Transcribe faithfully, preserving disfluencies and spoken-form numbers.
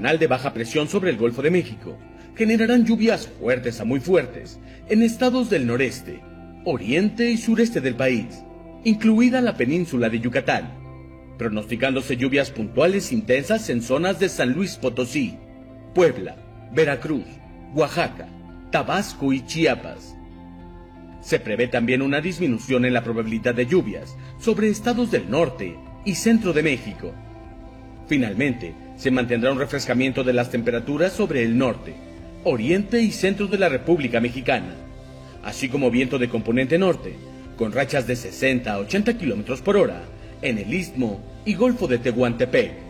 canal de baja presión sobre el Golfo de México generarán lluvias fuertes a muy fuertes en estados del noreste, oriente y sureste del país, incluida la península de Yucatán, pronosticándose lluvias puntuales intensas en zonas de San Luis Potosí, Puebla, Veracruz, Oaxaca, Tabasco y Chiapas. Se prevé también una disminución en la probabilidad de lluvias sobre estados del norte y centro de México. Finalmente, se mantendrá un refrescamiento de las temperaturas sobre el norte, oriente y centro de la República Mexicana, así como viento de componente norte, con rachas de sesenta a ochenta kilómetros por hora en el Istmo y Golfo de Tehuantepec.